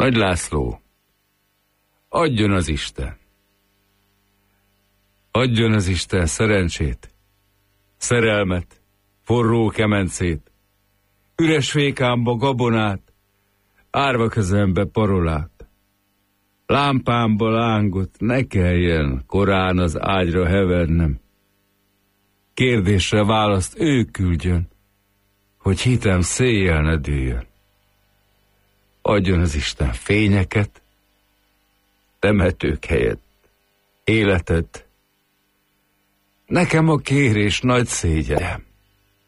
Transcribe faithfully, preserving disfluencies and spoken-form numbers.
Nagy László, adjon az Isten. Adjon az Isten szerencsét, szerelmet, forró kemencét, üres fékámba gabonát, árva kezembe parolát. Lámpámba lángot ne kelljen korán az ágyra hevernem. Kérdésre választ ő küldjön, hogy hitem széjjel ne dűljön. Adjon az Isten fényeket, temetők helyett életet. Nekem a kérés nagy szégyen.